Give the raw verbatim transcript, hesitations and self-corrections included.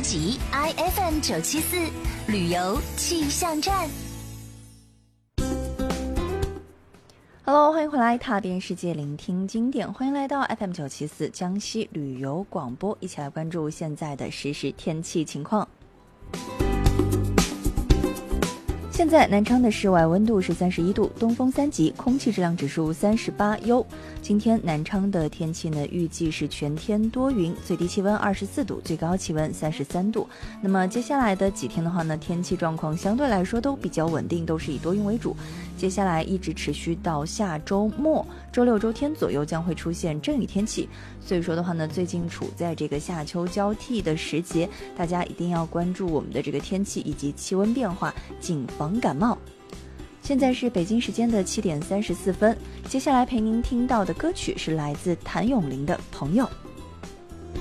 级 I F M 九七四旅游气象站。 Hello， 欢迎回来，踏遍世界，聆听经典，欢迎来到 F M 九七四江西旅游广播，一起来关注现在的实时天气情况。现在南昌的室外温度是三十一度，东风三级，空气质量指数三十八优。今天南昌的天气呢，预计是全天多云，最低气温二十四度，最高气温三十三度。那么接下来的几天的话呢，天气状况相对来说都比较稳定，都是以多云为主。接下来一直持续到下周末，周六周天左右将会出现阵雨天气。所以说的话呢，最近处在这个夏秋交替的时节，大家一定要关注我们的这个天气以及气温变化，谨防感冒。现在是北京时间的七点三十四分，接下来陪您听到的歌曲是来自谭咏麟的《朋友》。